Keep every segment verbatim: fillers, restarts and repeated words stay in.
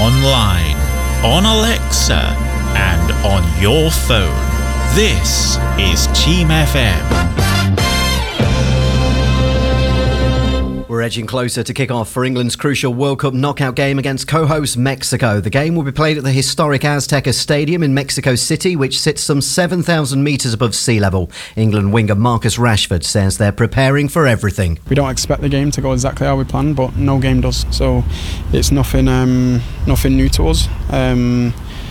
online, on Alexa, and on your phone. This is Team F M. We're edging closer to kick off for England's crucial World Cup knockout game against co-host Mexico. The game will be played at the historic Azteca Stadium in Mexico City, which sits some seven thousand metres above sea level. England winger Marcus Rashford says they're preparing for everything. We don't expect the game to go exactly how we planned, but no game does. So it's nothing, um, nothing new to us. Um,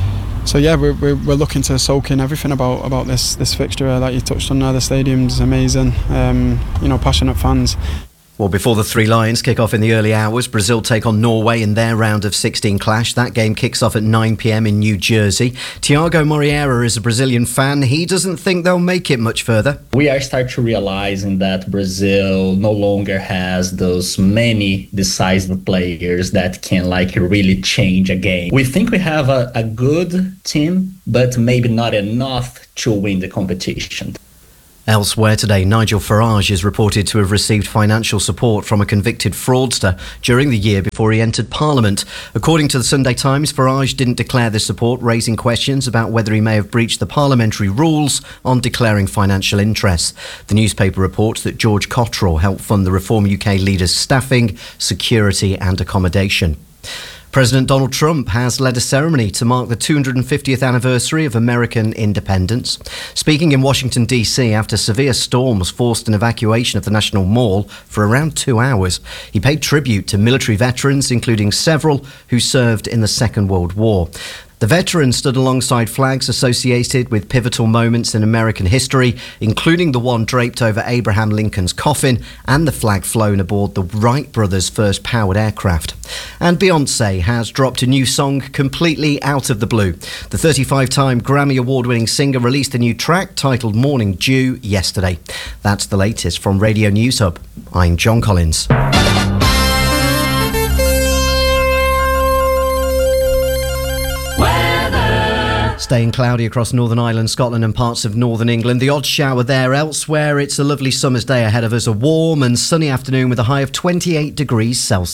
So yeah, we're, we're we're looking to soak in everything about, about this this fixture uh, that you touched on there. The stadium's amazing. Um, you know, passionate fans. Well, before the Three Lions kick off in the early hours, Brazil take on Norway in their round of sixteen clash. That game kicks off at nine p.m. in New Jersey. Thiago Moreira is a Brazilian fan. He doesn't think they'll make it much further. We are starting to realizing that Brazil no longer has those many decisive players that can like really change a game. We think we have a, a good team, but maybe not enough to win the competition. Elsewhere today, Nigel Farage is reported to have received financial support from a convicted fraudster during the year before he entered Parliament. According to the Sunday Times, Farage didn't declare this support, raising questions about whether he may have breached the parliamentary rules on declaring financial interests. The newspaper reports that George Cottrell helped fund the Reform U K leader's staffing, security and accommodation. President Donald Trump has led a ceremony to mark the two hundred fiftieth anniversary of American independence. Speaking in Washington, D C after severe storms forced an evacuation of the National Mall for around two hours, he paid tribute to military veterans, including several who served in the Second World War. The veterans stood alongside flags associated with pivotal moments in American history, including the one draped over Abraham Lincoln's coffin and the flag flown aboard the Wright brothers' first powered aircraft. And Beyoncé has dropped a new song completely out of the blue. The thirty-five-time Grammy Award-winning singer released a new track titled Morning Dew yesterday. That's the latest from Radio News Hub. I'm John Collins. Staying cloudy across Northern Ireland, Scotland and parts of northern England. The odd shower there. Elsewhere, it's a lovely summer's day ahead of us. A warm and sunny afternoon with a high of twenty-eight degrees Celsius.